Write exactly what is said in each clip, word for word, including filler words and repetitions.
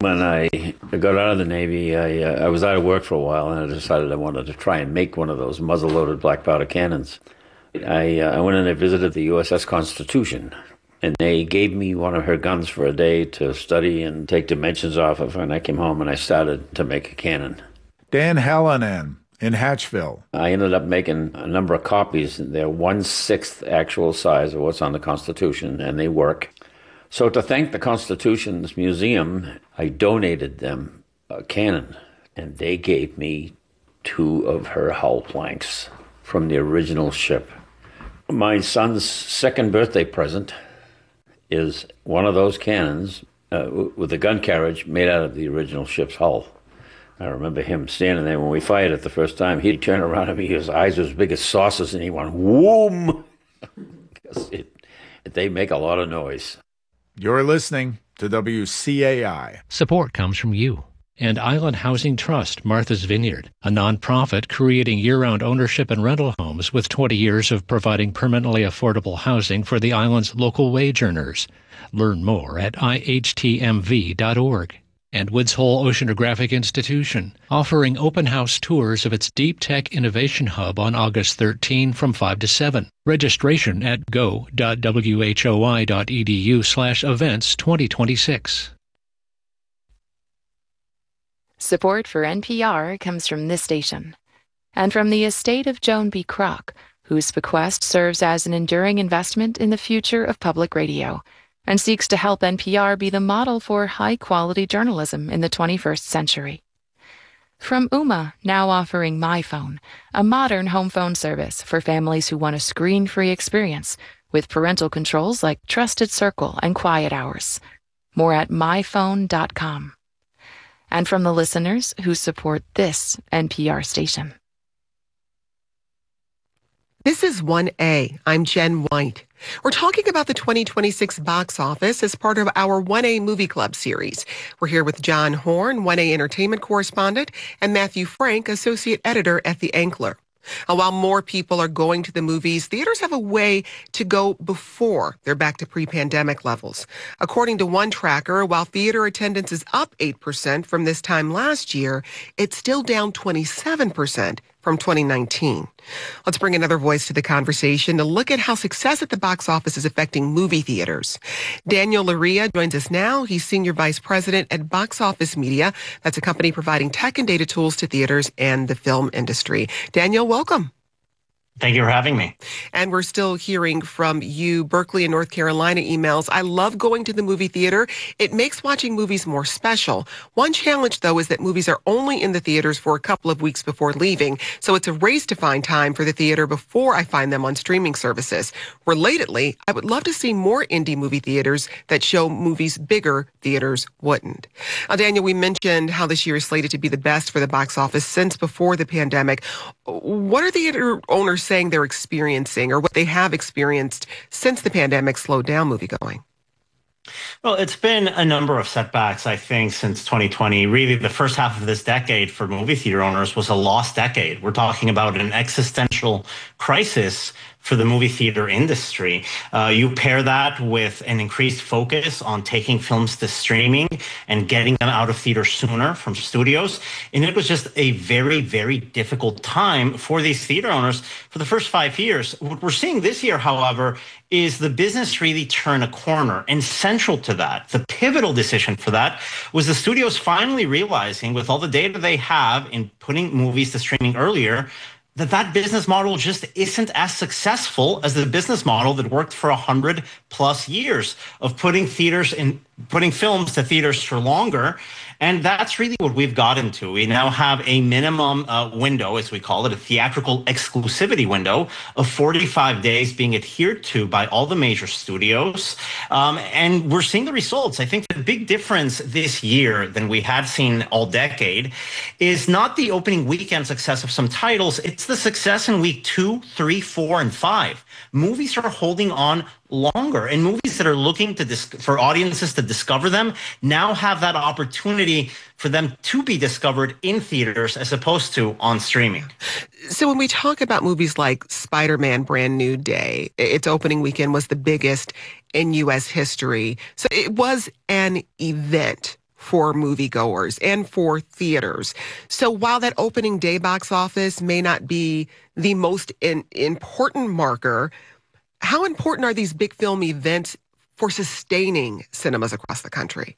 When I got out of the Navy, I, uh, I was out of work for a while, and I decided I wanted to try and make one of those muzzle-loaded black powder cannons. I, uh, I went in and visited the U S S Constitution, and they gave me one of her guns for a day to study and take dimensions off of, and I came home and I started to make a cannon. Dan Hallinan in Hatchville. I ended up making a number of copies. They're one-sixth actual size of what's on the Constitution, and they work. So to thank the Constitution's Museum, I donated them a cannon, and they gave me two of her hull planks from the original ship. My son's second birthday present is one of those cannons uh, with a gun carriage made out of the original ship's hull. I remember him standing there when we fired it the first time. He'd turn around at me, his eyes were as big as saucers, and he went, whoom! Because it, they make a lot of noise. You're listening to W C A I. Support comes from you and Island Housing Trust, Martha's Vineyard, a nonprofit creating year-round ownership and rental homes with twenty years of providing permanently affordable housing for the island's local wage earners. Learn more at I H T M V dot org. And Woods Hole Oceanographic Institution, offering open house tours of its Deep Tech Innovation Hub on August thirteenth from five to seven. Registration at go dot whoi dot edu slash events twenty twenty-six. Support for N P R comes from this station and from the estate of Joan B. Kroc, whose bequest serves as an enduring investment in the future of public radio and seeks to help N P R be the model for high-quality journalism in the twenty-first century. From Ooma, now offering MyPhone, a modern home phone service for families who want a screen-free experience with parental controls like Trusted Circle and Quiet Hours. More at my phone dot com. And from the listeners who support this N P R station. This is one A. I'm Jen White. We're talking about the twenty twenty-six box office as part of our one A Movie Club series. We're here with John Horn, one A Entertainment correspondent, and Matthew Frank, associate editor at The Ankler. And while more people are going to the movies, theaters have a way to go before they're back to pre-pandemic levels. According to one tracker, while theater attendance is up eight percent from this time last year, it's still down twenty-seven percent from twenty nineteen. Let's bring another voice to the conversation to look at how success at the box office is affecting movie theaters. Daniel Laria joins us now. He's Senior Vice President at Box Office Media. That's a company providing tech and data tools to theaters and the film industry. Daniel, welcome. Thank you for having me. And we're still hearing from you, Berkeley and North Carolina emails. I love going to the movie theater. It makes watching movies more special. One challenge, though, is that movies are only in the theaters for a couple of weeks before leaving. So it's a race to find time for the theater before I find them on streaming services. Relatedly, I would love to see more indie movie theaters that show movies bigger theaters wouldn't. Now, Daniel, we mentioned how this year is slated to be the best for the box office since before the pandemic. What are theater owners saying they're experiencing or what they have experienced since the pandemic slowed down moviegoing? Well, it's been a number of setbacks, I think, since twenty twenty. Really, the first half of this decade for movie theater owners was a lost decade. We're talking about an existential crisis for the movie theater industry. Uh, you pair that with an increased focus on taking films to streaming and getting them out of theaters sooner from studios. And it was just a very, very difficult time for these theater owners for the first five years. What we're seeing this year, however, is the business really turn a corner. And central to that, the pivotal decision for that, was the studios finally realizing, with all the data they have in putting movies to streaming earlier, that that business model just isn't as successful as the business model that worked for a hundred plus years of putting theaters in, putting films to theaters for longer. And that's really what we've got into. We now have a minimum uh, window, as we call it, a theatrical exclusivity window of forty-five days being adhered to by all the major studios. Um, and we're seeing the results. I think the big difference this year than we had seen all decade is not the opening weekend success of some titles. It's the success in week two, three, four, and five. Movies are holding on longer, and movies that are looking to dis- for audiences to discover them now have that opportunity for them to be discovered in theaters as opposed to on streaming. So when we talk about movies like Spider-Man Brand New Day, its opening weekend was the biggest in U S history. So it was an event for moviegoers and for theaters. So while that opening day box office may not be the most in, important marker, how important are these big film events for sustaining cinemas across the country?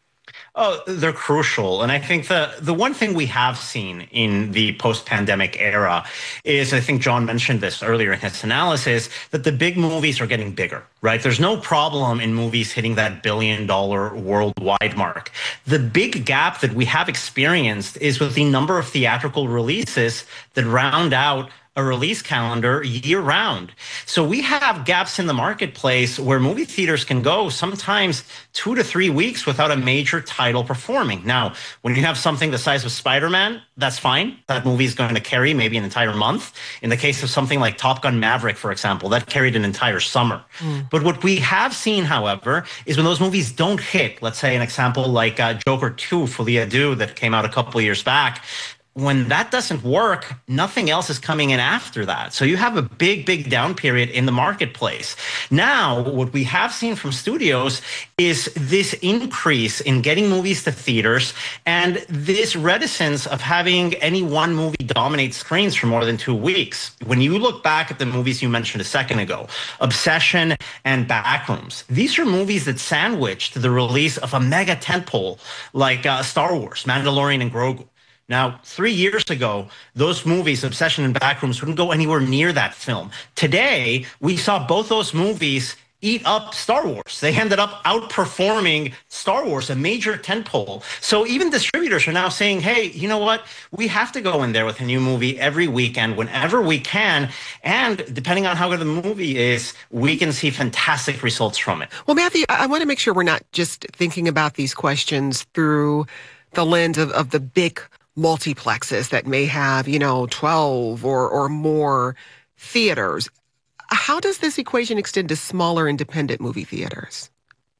Oh, they're crucial. And I think the, the one thing we have seen in the post-pandemic era is, I think John mentioned this earlier in his analysis, that the big movies are getting bigger, right? There's no problem in movies hitting that billion dollar worldwide mark. The big gap that we have experienced is with the number of theatrical releases that round out a release calendar year round. So we have gaps in the marketplace where movie theaters can go sometimes two to three weeks without a major title performing. Now, when you have something the size of Spider-Man, that's fine. That movie is going to carry maybe an entire month. In the case of something like Top Gun Maverick, for example, that carried an entire summer. Mm. But what we have seen, however, is when those movies don't hit, let's say an example like uh, Joker two, Folie à Deux, that came out a couple of years back, when that doesn't work, nothing else is coming in after that. So you have a big, big down period in the marketplace. Now, what we have seen from studios is this increase in getting movies to theaters and this reticence of having any one movie dominate screens for more than two weeks. When you look back at the movies you mentioned a second ago, Obsession and Backrooms, these are movies that sandwiched the release of a mega tentpole like uh, Star Wars, Mandalorian and Grogu. Now, three years ago, those movies, Obsession and Backrooms, wouldn't go anywhere near that film. Today, we saw both those movies eat up Star Wars. They ended up outperforming Star Wars, a major tentpole. So even distributors are now saying, hey, you know what? We have to go in there with a new movie every weekend, whenever we can. And depending on how good the movie is, we can see fantastic results from it. Well, Matthew, I want to make sure we're not just thinking about these questions through the lens of, of the big multiplexes that may have, you know, twelve or, or more theaters. How does this equation extend to smaller independent movie theaters?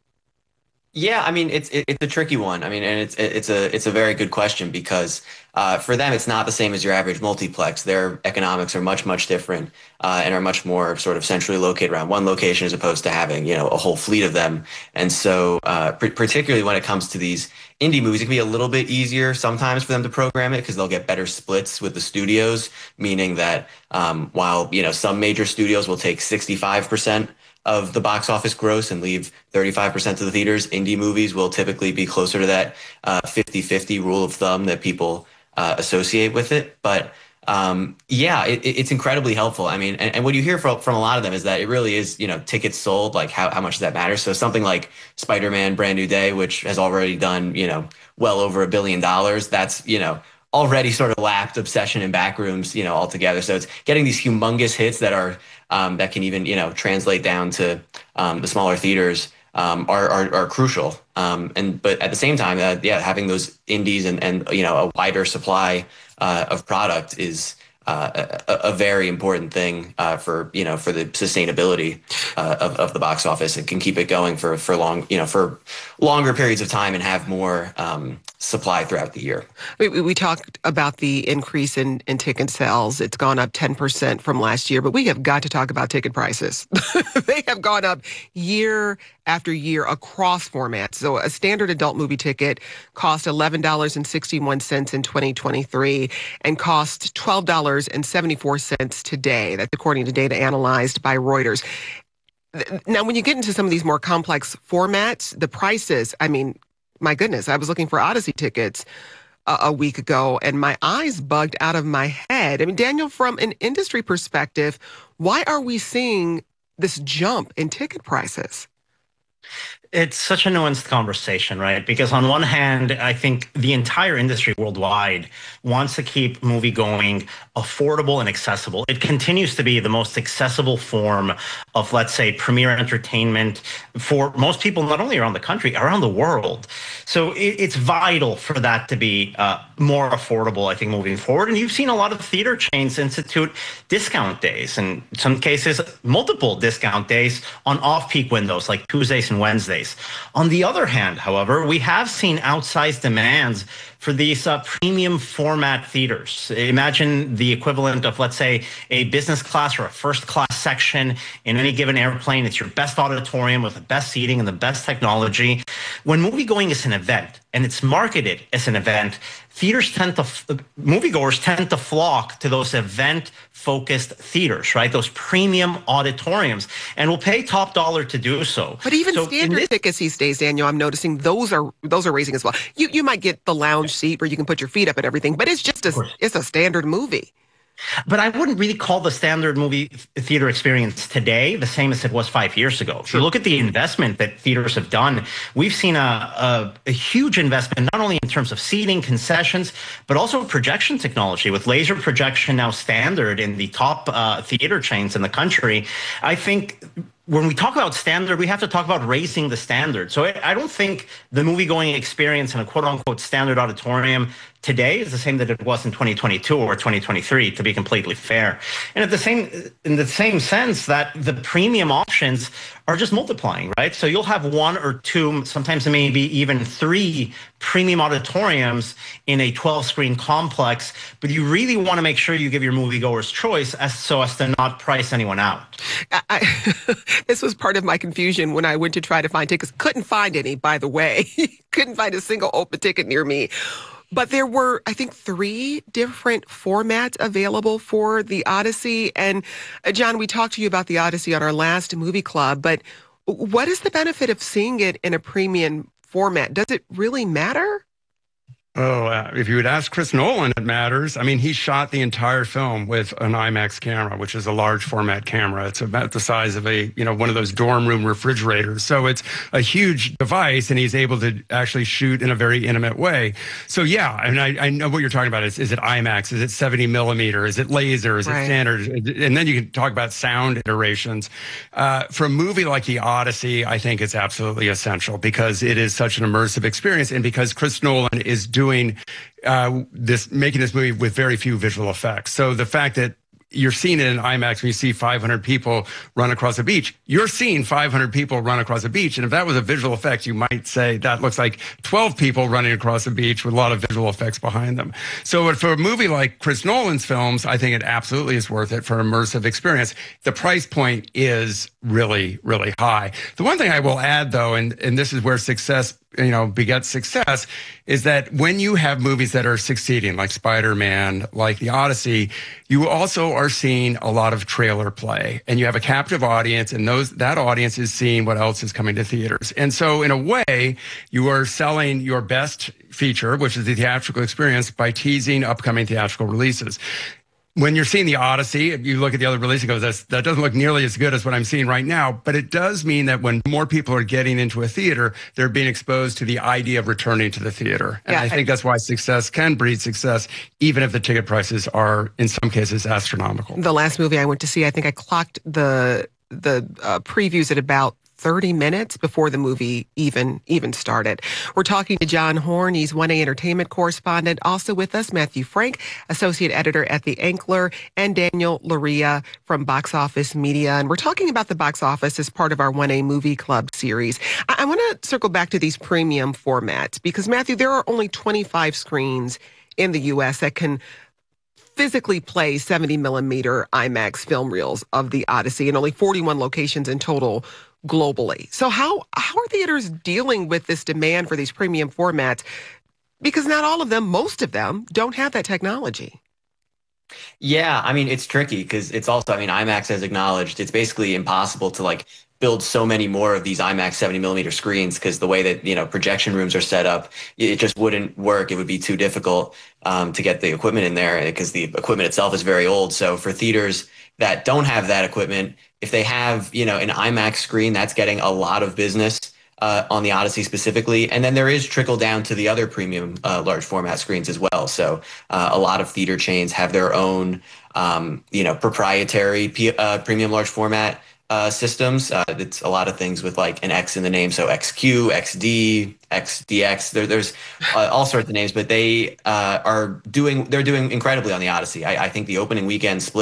Yeah, I mean, it's it's a tricky one. I mean, and it's it's a it's a very good question because uh, for them, it's not the same as your average multiplex. Their economics are much, much different uh, and are much more sort of centrally located around one location as opposed to having, you know, a whole fleet of them. And so uh, p- particularly when it comes to these indie movies, it can be a little bit easier sometimes for them to program it because they'll get better splits with the studios, meaning that um, while, you know, some major studios will take sixty-five percent of the box office gross and leave thirty-five percent to the theaters, indie movies will typically be closer to that uh, fifty-fifty rule of thumb that people uh, associate with it. But um, yeah, it, it's incredibly helpful. I mean, and, and what you hear from, from a lot of them is that it really is, you know, tickets sold, like how, how much does that matter? So something like Spider-Man Brand New Day, which has already done, you know, well over a billion dollars, that's, you know, already sort of lapped Obsession and Backrooms, you know, altogether. So it's getting these humongous hits that are um, that can even, you know, translate down to um, the smaller theaters um, are, are are crucial. Um, and but at the same time, uh, yeah, having those indies and and you know a wider supply uh, of product is uh, a, a very important thing uh, for you know for the sustainability uh, of of the box office. It can keep it going for for long you know for longer periods of time and have more um, supply throughout the year. We, we talked about the increase in, in ticket sales. It's gone up ten percent from last year, but we have got to talk about ticket prices. They have gone up year after year across formats. So a standard adult movie ticket cost eleven dollars and sixty-one cents in twenty twenty-three and cost twelve dollars and seventy-four cents today. That's according to data analyzed by Reuters. Now, when you get into some of these more complex formats, the prices, I mean, my goodness, I was looking for Odyssey tickets a, a week ago and my eyes bugged out of my head. I mean, Daniel, from an industry perspective, why are we seeing this jump in ticket prices? It's such a nuanced conversation, right? Because on one hand, I think the entire industry worldwide wants to keep movie going affordable and accessible. It continues to be the most accessible form of, let's say, premier entertainment for most people, not only around the country, around the world. So it, it's vital for that to be uh, more affordable, I think, moving forward. And you've seen a lot of theater chains institute discount days, and in some cases, multiple discount days on off-peak windows like Tuesdays and Wednesdays. On the other hand, however, we have seen outsized demands for these uh, premium format theaters. Imagine the equivalent of, let's say, a business class or a first class section in any given airplane. It's your best auditorium with the best seating and the best technology. When movie going is an event, and it's marketed as an event, theaters tend to, moviegoers tend to flock to those event-focused theaters, right? Those premium auditoriums, and will pay top dollar to do so. But even so standard this, tickets these days, Daniel, I'm noticing those are those are raising as well. You you might get the lounge seat where you can put your feet up and everything, but it's just a it's a standard movie. But I wouldn't really call the standard movie theater experience today the same as it was five years ago. If you look at the investment that theaters have done, we've seen a, a, a huge investment, not only in terms of seating, concessions, but also projection technology. With laser projection now standard in the top uh, theater chains in the country, I think when we talk about standard, we have to talk about raising the standard. So I, I don't think the movie-going experience in a quote-unquote standard auditorium today is the same that it was in twenty twenty-two or twenty twenty-three, to be completely fair. And at the same, in the same sense that the premium options are just multiplying, right? So you'll have one or two, sometimes maybe even three premium auditoriums in a twelve-screen complex, but you really want to make sure you give your moviegoers choice as so as to not price anyone out. I, I, this was part of my confusion when I went to try to find tickets. Couldn't find any, by the way. Couldn't find a single open ticket near me. But there were, I think, three different formats available for the Odyssey. And uh, John, we talked to you about the Odyssey on our last movie club, but what is the benefit of seeing it in a premium format? Does it really matter? Oh, uh, if you would ask Chris Nolan, it matters. I mean, he shot the entire film with an IMAX camera, which is a large format camera. It's about the size of a, you know, one of those dorm room refrigerators. So it's a huge device, and he's able to actually shoot in a very intimate way. So yeah, and I, I know what you're talking about. Is, is it IMAX? Is it seventy millimeter? Is it laser? Is right. it standard? And then you can talk about sound iterations. Uh, for a movie like The Odyssey, I think it's absolutely essential because it is such an immersive experience, and because Chris Nolan is doing doing uh, this, making this movie with very few visual effects. So the fact that you're seeing it in IMAX when you see five hundred people run across a beach, you're seeing five hundred people run across a beach. And if that was a visual effect, you might say that looks like twelve people running across a beach with a lot of visual effects behind them. So for a movie like Chris Nolan's films, I think it absolutely is worth it for an immersive experience. The price point is really, really high. The one thing I will add, though, and, and this is where success you know, begets success, is that when you have movies that are succeeding, like Spider-Man, like The Odyssey, you also are seeing a lot of trailer play, and you have a captive audience, and those that audience is seeing what else is coming to theaters. And so in a way, you are selling your best feature, which is the theatrical experience, by teasing upcoming theatrical releases. When you're seeing The Odyssey, if you look at the other release, it goes, That's, that doesn't look nearly as good as what I'm seeing right now. But it does mean that when more people are getting into a theater, they're being exposed to the idea of returning to the theater. And yeah, I think that's why success can breed success, even if the ticket prices are, in some cases, astronomical. The last movie I went to see, I think I clocked the the uh, previews at about thirty minutes before the movie even even started. We're talking to John Horn. He's one A entertainment correspondent. Also with us, Matthew Frank, associate editor at The Ankler, and Daniel Loria from Box Office Media. And we're talking about the box office as part of our one A movie club series. I, I want to circle back to these premium formats because, Matthew, there are only twenty-five screens in the U S that can physically play seventy millimeter IMAX film reels of The Odyssey, and only forty-one locations in total globally. So how how are theaters dealing with this demand for these premium formats? Because not all of them, most of them, don't have that technology. Yeah, I mean, it's tricky because it's also, I mean, IMAX has acknowledged it's basically impossible to like build so many more of these IMAX seventy millimeter screens because the way that, you know, projection rooms are set up, it just wouldn't work. It would be too difficult um, to get the equipment in there because the equipment itself is very old. So for theaters that don't have that equipment, if they have, you know, an IMAX screen, that's getting a lot of business uh, on the Odyssey specifically. And then there is trickle down to the other premium uh, large format screens as well. So uh, a lot of theater chains have their own, um, you know, proprietary P- uh, premium large format uh, systems. Uh, it's a lot of things with like an X in the name. So X Q, X D, X D X, there, there's uh, all sorts of names, but they uh, are doing, they're doing incredibly on the Odyssey. I, I think the opening weekend split